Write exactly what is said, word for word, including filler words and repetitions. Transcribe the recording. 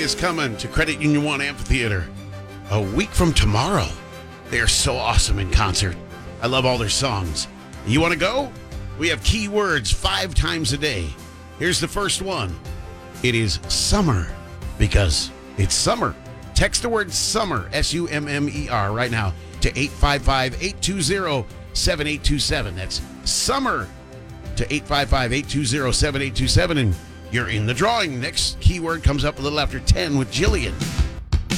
is coming to Credit Union One Amphitheater a week from tomorrow. They are so awesome in concert. I love all their songs. You want to go? We have keywords five times a day. Here's the first one. It is summer because it's summer. Text the word summer, S U M M E R, right now to eight five five, eight two zero, seven eight two seven. That's summer to eight five five, eight two zero, seven eight two seven, and you're in the drawing. Next keyword comes up a little after ten with Jillian.